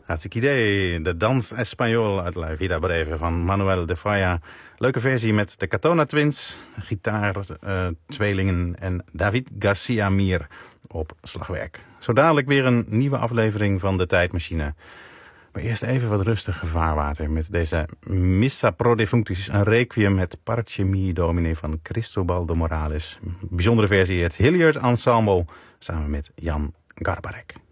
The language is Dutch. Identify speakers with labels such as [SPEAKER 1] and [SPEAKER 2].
[SPEAKER 1] Hartstikke idee. De Dans Español uit La Vida Breve van Manuel de Falla. Leuke versie met de Katona Twins, gitaar-tweelingen en David Garcia Mir op slagwerk. Zo dadelijk weer een nieuwe aflevering van De Tijdmachine. Maar eerst even wat rustige vaarwater met deze Missa pro Defunctis, een requiem, het Parce mi Domine van Cristobal de Morales. Bijzondere versie, het Hilliard Ensemble, samen met Jan Garbarek.